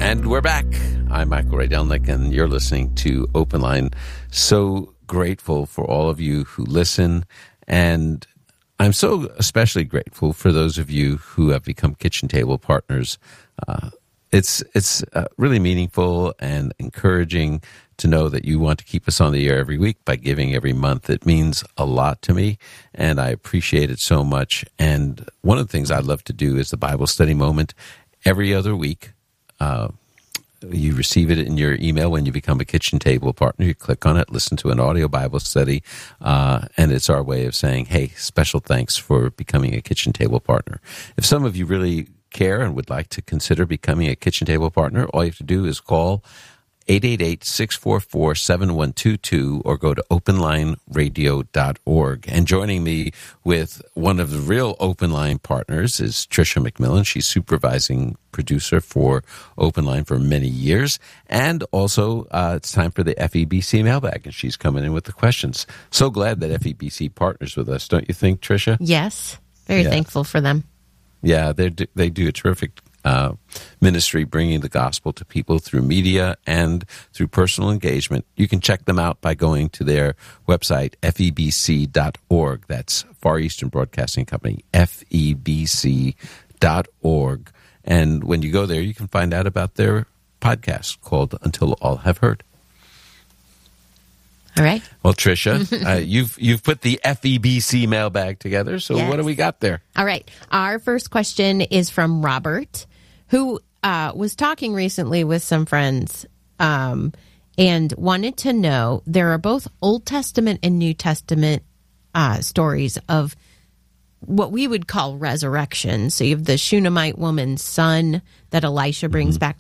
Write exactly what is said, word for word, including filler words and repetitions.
And we're back. I'm Michael Ray Delnick, and you're listening to Open Line. So grateful for all of you who listen, and I'm so especially grateful for those of you who have become kitchen table partners. Uh, it's it's uh, really meaningful and encouraging to know that you want to keep us on the air every week by giving every month. It means a lot to me, and I appreciate it so much. And one of the things I love to do is the Bible study moment every other week. Uh, you receive it in your email when you become a kitchen table partner. You click on it, listen to an audio Bible study, uh, and it's our way of saying, hey, special thanks for becoming a kitchen table partner. If some of you really care and would like to consider becoming a kitchen table partner, all you have to do is call eight eight eight, six four four, seven one two two or go to open line radio dot org. And joining me with one of the real Open Line partners is Tricia McMillan. She's supervising producer for Open Line for many years. And also, uh, it's time for the F E B C mailbag, and she's coming in with the questions. So glad that F E B C partners with us, don't you think, Tricia? Yes. Very yeah. thankful for them. Yeah, they do, they do a terrific Uh, ministry, bringing the gospel to people through media and through personal engagement. You can check them out by going to their website, F E B C dot org. That's Far Eastern Broadcasting Company, F E B C dot org. And when you go there, you can find out about their podcast called Until All Have Heard. All right. Well, Tricia, uh, you've you've put the F E B C mailbag together, so yes. What do we got there? All right. Our first question is from Robert, who uh, was talking recently with some friends um, and wanted to know, there are both Old Testament and New Testament uh, stories of what we would call resurrection. So you have the Shunammite woman's son that Elisha brings mm-hmm. back